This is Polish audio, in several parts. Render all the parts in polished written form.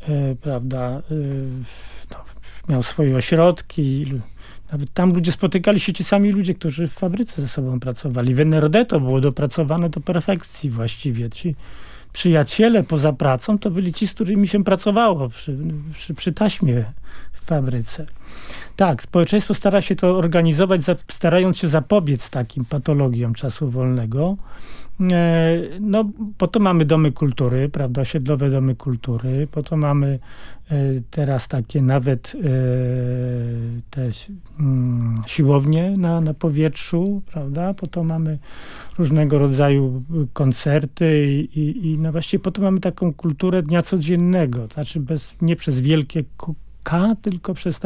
prawda, no, miał swoje ośrodki. Nawet tam ludzie spotykali się, ci sami ludzie, którzy w fabryce ze sobą pracowali. W to było dopracowane do perfekcji właściwie. Ci przyjaciele poza pracą to byli ci, z którymi się pracowało przy taśmie w fabryce. Tak, społeczeństwo stara się to organizować, starając się zapobiec takim patologiom czasu wolnego. No, po to mamy domy kultury, prawda, osiedlowe domy kultury, po to mamy teraz takie nawet te siłownie na powietrzu, prawda, po to mamy różnego rodzaju koncerty i no właściwie po to mamy taką kulturę dnia codziennego, znaczy nie przez wielkie K, tylko przez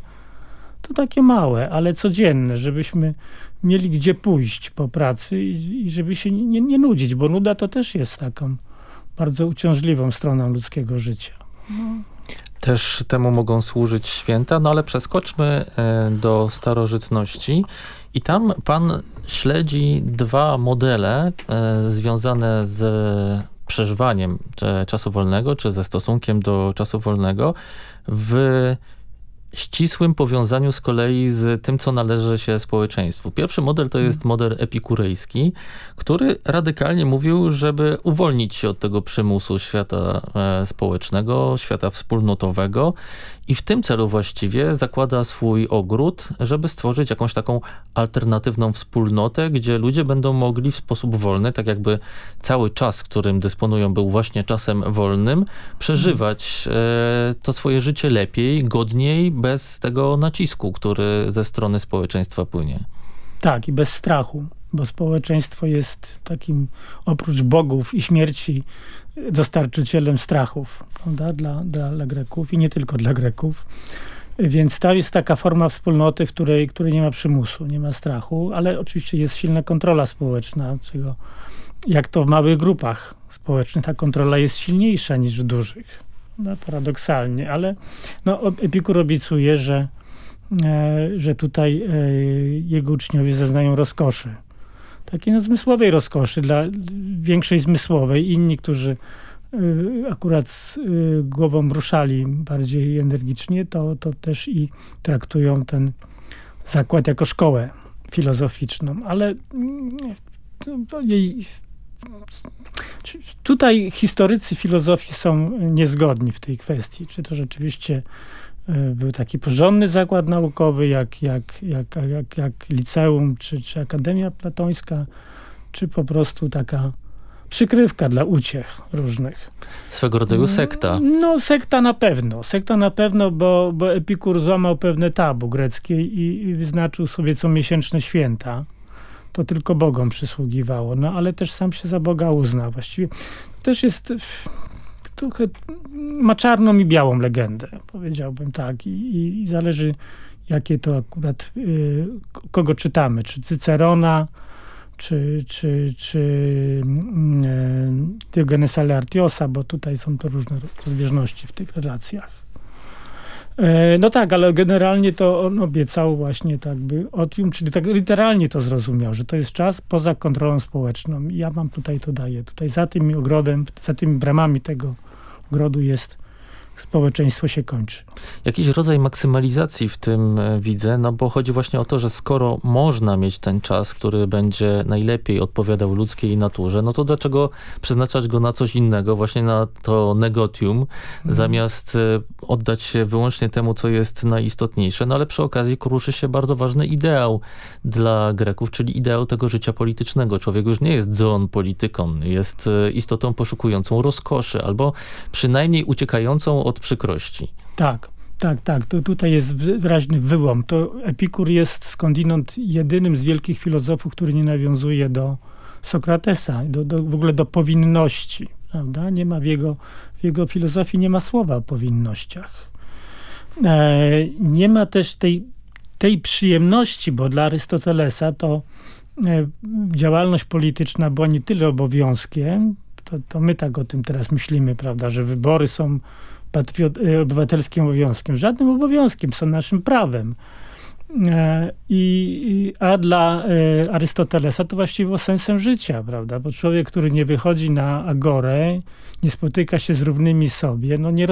takie małe, ale codzienne, żebyśmy mieli gdzie pójść po pracy i żeby się nie nudzić, bo nuda to też jest taką bardzo uciążliwą stroną ludzkiego życia. Też temu mogą służyć święta, no ale przeskoczmy do starożytności i tam pan śledzi dwa modele związane z przeżywaniem czasu wolnego, czy ze stosunkiem do czasu wolnego w ścisłym powiązaniu z kolei z tym, co należy się społeczeństwu. Pierwszy model to jest model epikurejski, który radykalnie mówił, żeby uwolnić się od tego przymusu świata społecznego, świata wspólnotowego i w tym celu właściwie zakłada swój ogród, żeby stworzyć jakąś taką alternatywną wspólnotę, gdzie ludzie będą mogli w sposób wolny, tak jakby cały czas, którym dysponują, był właśnie czasem wolnym, przeżywać to swoje życie lepiej, godniej, bez tego nacisku, który ze strony społeczeństwa płynie. Tak, i bez strachu, bo społeczeństwo jest takim, oprócz bogów i śmierci, dostarczycielem strachów, prawda, dla Greków i nie tylko dla Greków. Więc to jest taka forma wspólnoty, w której nie ma przymusu, nie ma strachu, ale oczywiście jest silna kontrola społeczna, jak to w małych grupach społecznych, ta kontrola jest silniejsza niż w dużych. No, paradoksalnie, ale no, Epikur obiecuje, że tutaj jego uczniowie zaznają rozkoszy. Takiej no, zmysłowej rozkoszy, większej zmysłowej. Inni, którzy akurat głową ruszali bardziej energicznie, to też i traktują ten zakład jako szkołę filozoficzną. Ale tutaj historycy filozofii są niezgodni w tej kwestii. Czy to rzeczywiście był taki porządny zakład naukowy, jak liceum, czy Akademia Platońska, czy po prostu taka przykrywka dla uciech różnych. Swego rodzaju sekta. No, sekta na pewno, bo Epikur złamał pewne tabu greckie i wyznaczył sobie comiesięczne święta. To tylko bogom przysługiwało, no ale też sam się za Boga uznał. Właściwie też jest trochę, ma czarną i białą legendę, powiedziałbym tak. I zależy, jakie to akurat, kogo czytamy, czy Cycerona, czy Diogenesa Laertiosa, bo tutaj są to różne rozbieżności w tych relacjach. No tak, ale generalnie to on obiecał właśnie tak by otium, czyli tak literalnie to zrozumiał, że to jest czas poza kontrolą społeczną. I ja wam tutaj to daję. Tutaj za tym ogrodem, za tymi bramami tego ogrodu jest społeczeństwo się kończy. Jakiś rodzaj maksymalizacji w tym widzę, no bo chodzi właśnie o to, że skoro można mieć ten czas, który będzie najlepiej odpowiadał ludzkiej naturze, no to dlaczego przeznaczać go na coś innego, właśnie na to negotium, zamiast oddać się wyłącznie temu, co jest najistotniejsze. No ale przy okazji kruszy się bardzo ważny ideał dla Greków, czyli ideał tego życia politycznego. Człowiek już nie jest zoon politykon, jest istotą poszukującą rozkoszy, albo przynajmniej uciekającą od przykrości. Tak. To tutaj jest wyraźny wyłom. To Epikur jest skądinąd jedynym z wielkich filozofów, który nie nawiązuje do Sokratesa, w ogóle do powinności. Prawda? Nie ma w jego filozofii nie ma słowa o powinnościach. Nie ma też tej przyjemności, bo dla Arystotelesa to działalność polityczna była nie tyle obowiązkiem, to my tak o tym teraz myślimy, prawda, że wybory są obywatelskim obowiązkiem. Żadnym obowiązkiem, są naszym prawem. A dla Arystotelesa to właściwie było sensem życia, prawda, bo człowiek, który nie wychodzi na agorę, nie spotyka się z równymi sobie, no nie